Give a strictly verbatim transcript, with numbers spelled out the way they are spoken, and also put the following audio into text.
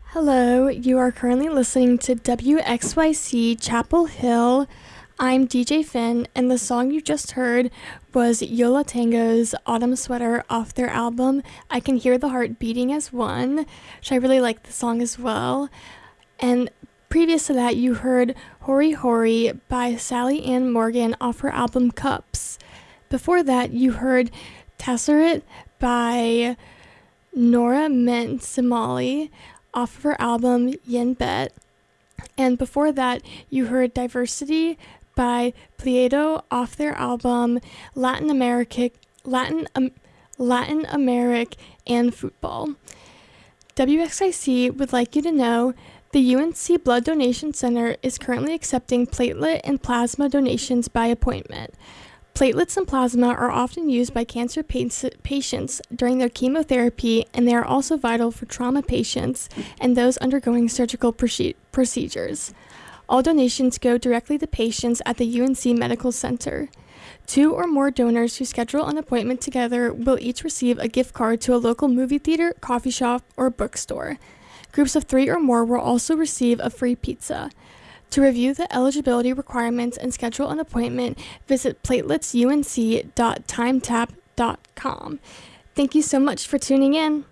Hello, you are currently listening to W X Y C Chapel Hill. I'm D J Finn, and the song you just heard was Yola Tango's Autumn Sweater off their album I Can Hear the Heart Beating as One, which I really like the song as well. And previous to that, you heard Hori Hori by Sally Ann Morgan off her album Cups. Before that, you heard Tesseret by Nora Mint Somali off of her album Yin Bet. And before that, you heard Diversity by Pliedo off their album Latin America, Latin, um, Latin Americ and Football. W X I C would like you to know the U N C Blood Donation Center is currently accepting platelet and plasma donations by appointment. Platelets and plasma are often used by cancer patients during their chemotherapy, and they are also vital for trauma patients and those undergoing surgical procedures. All donations go directly to patients at the U N C Medical Center. Two or more donors who schedule an appointment together will each receive a gift card to a local movie theater, coffee shop, or bookstore. Groups of three or more will also receive a free pizza. To review the eligibility requirements and schedule an appointment, visit platelets u n c dot timetap dot com. Thank you so much for tuning in.